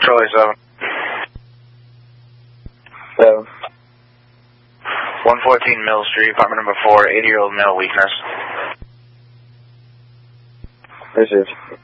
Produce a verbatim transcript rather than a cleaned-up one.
Charlie seven. Seven. one fourteen Mill Street, apartment number four, eighty-year-old male weakness. This is.